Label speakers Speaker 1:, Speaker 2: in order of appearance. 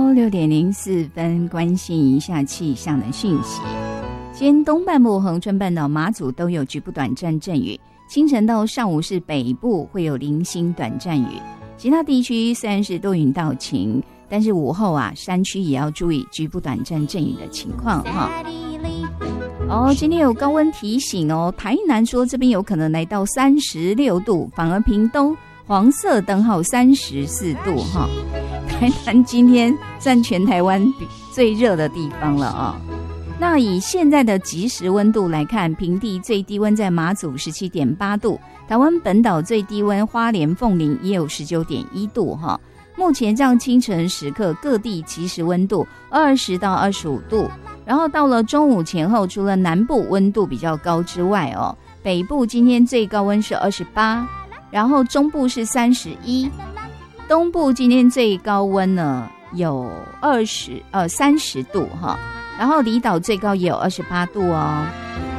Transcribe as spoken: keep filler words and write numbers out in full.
Speaker 1: 好，六点零四分，关心一下气象的讯息。今天东半部、恒春半岛、马祖都有局部短暂阵雨，清晨到上午是北部会有零星短暂雨，其他地区虽然是多云到晴，但是午后啊，山区也要注意局部短暂阵雨的情况哈。哦，今天有高温提醒哦，台南说这边有可能来到三十六度，反而屏东黄色灯号三十四度哈。台南今天占全台湾最热的地方了啊、哦。那以现在的即时温度来看，平地最低温在马祖 十七点八度，台湾本岛最低温花莲凤林也有 十九点一度哈。目前这样清晨时刻各地即时温度二十到二十五度，然后到了中午前后，除了南部温度比较高之外哦，北部今天最高温是二十八，然后中部是三十一，东部今天最高温呢有二十呃三十度哈，然后离岛最高也有二十八度哦。